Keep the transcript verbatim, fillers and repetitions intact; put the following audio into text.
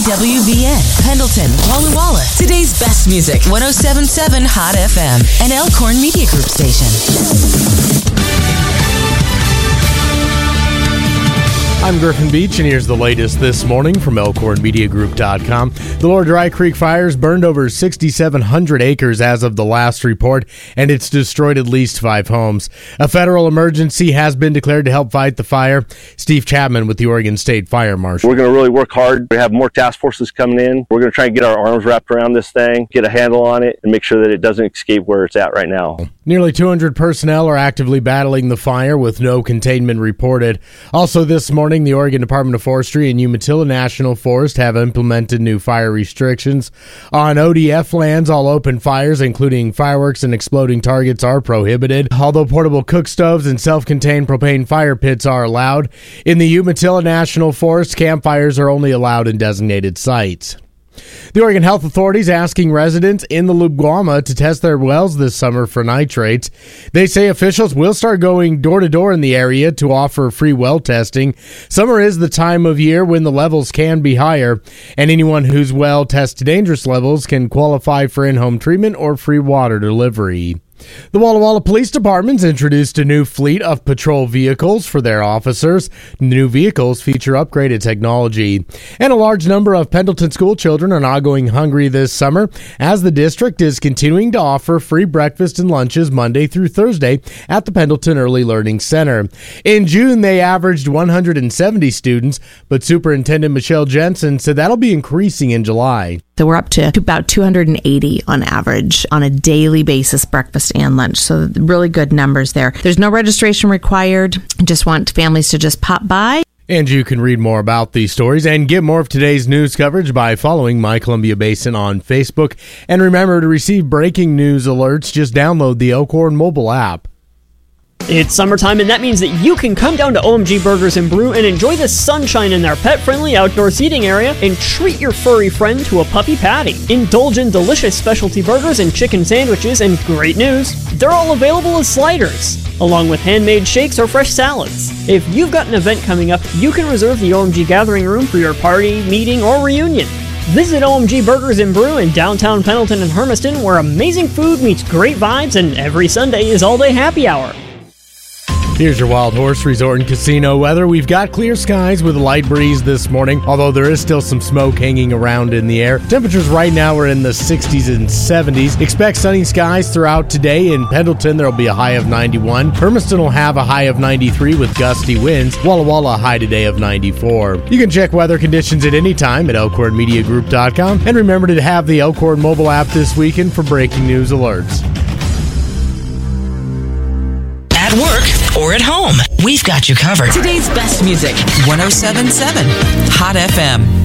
W V N, Pendleton, Walla Walla. Today's best music, one oh seven point seven Hot F M, an Elkhorn Media Group station. I'm Griffin Beach, and here's the latest this morning from Elkhorn Media Group dot com. The Lower Dry Creek fires burned over six thousand seven hundred acres as of the last report, and it's destroyed at least five homes. A federal emergency has been declared to help fight the fire. Steve Chapman with the Oregon State Fire Marshal. We're going to really work hard. We have more task forces coming in. We're going to try and get our arms wrapped around this thing, get a handle on it, and make sure that it doesn't escape where it's at right now. Nearly two hundred personnel are actively battling the fire with no containment reported. Also this morning, the Oregon Department of Forestry and Umatilla National Forest have implemented new fire restrictions. On O D F lands, all open fires, including fireworks and exploding targets, are prohibited, although portable cook stoves and self-contained propane fire pits are allowed. In the Umatilla National Forest, campfires are only allowed in designated sites. The Oregon Health Authority is asking residents in the Lubguama to test their wells this summer for nitrates. They say officials will start going door-to-door in the area to offer free well testing. Summer is the time of year when the levels can be higher, and anyone whose well tests dangerous levels can qualify for in-home treatment or free water delivery. The Walla Walla Police Department's introduced a new fleet of patrol vehicles for their officers. The new vehicles feature upgraded technology. And a large number of Pendleton school children are not going hungry this summer, as the district is continuing to offer free breakfast and lunches Monday through Thursday at the Pendleton Early Learning Center. In June, they averaged one hundred seventy students, but Superintendent Michelle Jensen said that'll be increasing in July. So we're up to about two hundred eighty on average on a daily basis, breakfast and lunch. So really good numbers there. There's no registration required. Just want families to just pop by. And you can read more about these stories and get more of today's news coverage by following My Columbia Basin on Facebook. And remember, to receive breaking news alerts, just download the Elkhorn mobile app. It's summertime, and that means that you can come down to O M G Burgers and Brew and enjoy the sunshine in their pet-friendly outdoor seating area and treat your furry friend to a puppy patty. Indulge in delicious specialty burgers and chicken sandwiches, and great news, they're all available as sliders, along with handmade shakes or fresh salads. If you've got an event coming up, you can reserve the O M G Gathering Room for your party, meeting, or reunion. Visit O M G Burgers and Brew in downtown Pendleton and Hermiston, where amazing food meets great vibes, and every Sunday is all-day happy hour. Here's your Wild Horse Resort and Casino weather. We've got clear skies with a light breeze this morning, although there is still some smoke hanging around in the air. Temperatures right now are in the sixties and seventies. Expect sunny skies throughout today. In Pendleton, there will be a high of ninety-one. Hermiston will have a high of ninety-three with gusty winds. Walla Walla a high today of ninety-four. You can check weather conditions at any time at Elkhorn Media Group dot com. And remember to have the Elkhorn mobile app this weekend for breaking news alerts. At work or at home, we've got you covered. Today's best music, one oh seven point seven Hot F M.